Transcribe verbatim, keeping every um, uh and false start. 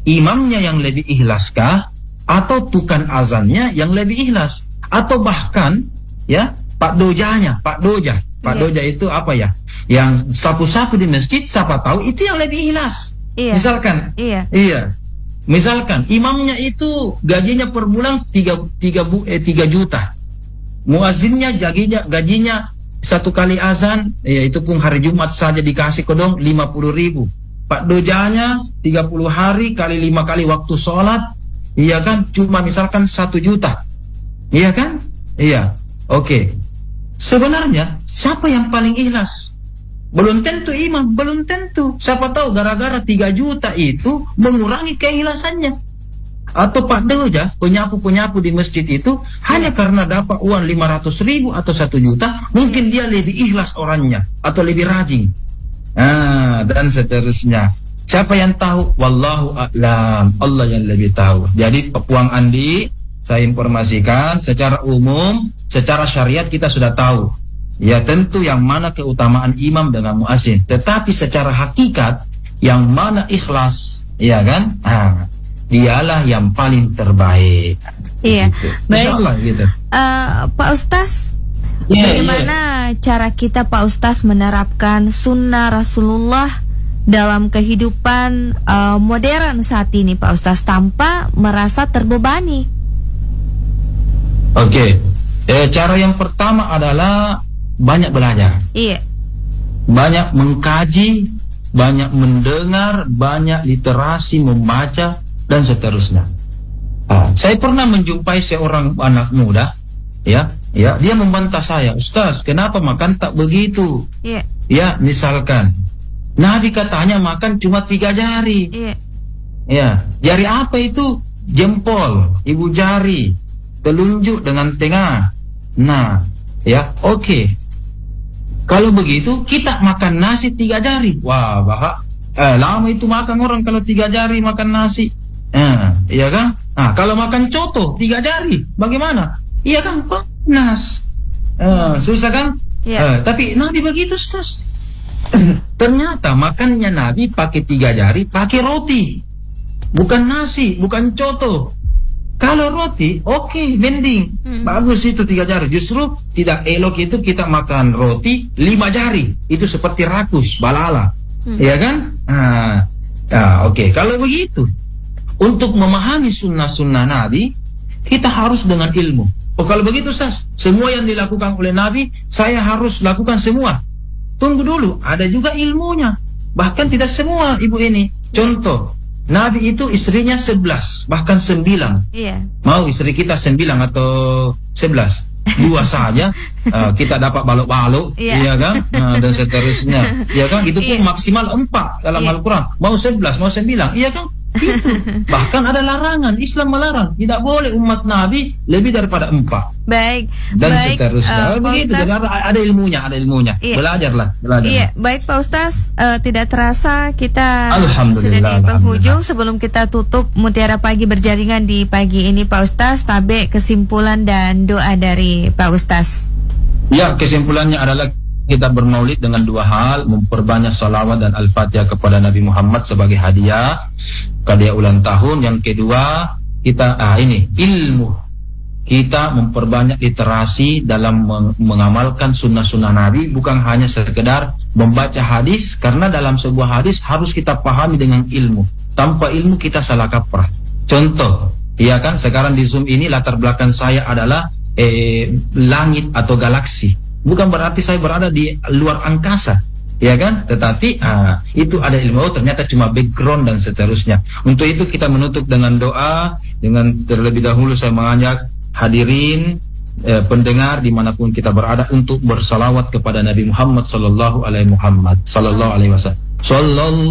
imamnya yang lebih ikhlaskah atau tukang azannya yang lebih ikhlas, atau bahkan ya Pak Dojanya, Pak Doja, Pak yeah. Doja itu apa ya? Yang sapu-sapu di masjid, siapa tahu itu yang lebih ikhlas. Yeah. Misalkan, iya, iya, misalkan imamnya itu gajinya per bulan tiga tiga bu eh, tiga juta, muazinnya gajinya gajinya satu kali azan, ya itu pun hari Jumat saja dikasih kodong lima puluh ribu. Pak Dojanya tiga puluh hari kali lima kali waktu sholat, iya kan, cuma misalkan satu juta, iya kan, iya, oke. Okay. Sebenarnya siapa yang paling ikhlas? Belum tentu imam, belum tentu. Siapa tahu gara-gara tiga juta itu mengurangi keikhlasannya. Atau Pak Doja, penyapu-penyapu di masjid itu hanya karena dapat uang lima ratus ribu atau satu juta, mungkin dia lebih ikhlas orangnya atau lebih rajin. Ah, dan seterusnya. Siapa yang tahu? Wallahu a'lam. Allah yang lebih tahu. Jadi Puang Andi, saya informasikan secara umum, secara syariat kita sudah tahu. Ya tentu yang mana keutamaan imam dengan muazzin. Tetapi secara hakikat yang mana ikhlas, ya kan? Ah, dialah yang paling terbaik. Iya. Gitu. Baik. Insyaallah gitu. Uh, Pak Ustaz, yeah, bagaimana yeah. cara kita Pak Ustaz menerapkan sunnah Rasulullah dalam kehidupan uh, modern saat ini Pak Ustaz tanpa merasa terbebani? Oke, okay. eh, cara yang pertama adalah banyak belajar. Iya. Banyak mengkaji, banyak mendengar, banyak literasi, membaca, dan seterusnya. Ah, saya pernah menjumpai seorang anak muda, ya, ya, dia membantah saya, Ustaz, kenapa makan tak begitu? Iya. Ya, misalkan, Nabi katanya makan cuma tiga jari. Iya. Ya, jari apa itu? Jempol, ibu jari, telunjuk dengan tengah. Nah, ya, oke. Okay. Kalau begitu kita makan nasi tiga jari. Wah, bahak. Eh, lama itu makan orang kalau tiga jari makan nasi. Eh, iya kan? Nah, kalau makan coto tiga jari, bagaimana? Iya kan, panas. Eh, susah kan? Yeah. Eh, tapi Nabi begitu, Ustaz. Ternyata makannya Nabi pakai tiga jari, pakai roti, bukan nasi, bukan coto. Kalau roti, oke, okay, mending, hmm. bagus itu tiga jari. Justru tidak elok itu kita makan roti lima jari, itu seperti rakus, balala, hmm. ya kan? Nah, nah oke, okay. Kalau begitu, untuk memahami sunnah-sunnah Nabi, kita harus dengan ilmu. Oh, kalau begitu, Ustaz, semua yang dilakukan oleh Nabi, saya harus lakukan semua. Tunggu dulu, ada juga ilmunya. Bahkan tidak semua, Ibu ini. Contoh, Nabi itu istrinya sebelas, bahkan sembilan. Iya. Mau istri kita sembilan atau sebelas? Dua saja, uh, kita dapat balok-balok, iya. iya kan? Nah, dan seterusnya, iya kan? Itu pun iya. maksimal empat dalam iya. Al-Quran. Mau sebelas, mau sembilan, iya kan? Itu. Bahkan ada larangan, Islam melarang. Tidak boleh umat Nabi lebih daripada empat. Baik. Dan baik, seterusnya. Uh, Begitu, Ustaz, ada, ada ilmunya, ada ilmunya. Iya. Belajarlah, belajar. Iya, baik Pak Ustaz. Uh, tidak terasa kita sudah di penghujung. Sebelum kita tutup Mutiara Pagi berjaringan di pagi ini, Pak Ustaz, tabe kesimpulan dan doa dari Pak Ustaz. Ya, kesimpulannya adalah kita bermaulid dengan dua hal, memperbanyak salawat dan al-fatihah kepada Nabi Muhammad sebagai hadiah hadiah ulang tahun. Yang kedua, kita ah ini ilmu, kita memperbanyak literasi dalam meng mengamalkan sunnah-sunnah Nabi, bukan hanya sekedar membaca hadis, karena dalam sebuah hadis harus kita pahami dengan ilmu. Tanpa ilmu kita salah kaprah. Contoh, iya kan, sekarang di Zoom ini latar belakang saya adalah eh, langit atau galaksi. Bukan berarti saya berada di luar angkasa, ya kan? Tetapi ah, itu ada ilmu, oh, ternyata cuma background dan seterusnya. Untuk itu kita menutup dengan doa. Dengan terlebih dahulu saya mengajak hadirin eh, pendengar dimanapun kita berada untuk bersalawat kepada Nabi Muhammad Sallallahu Alaihi Muhammad Sallallahu Alaihi Wasallam.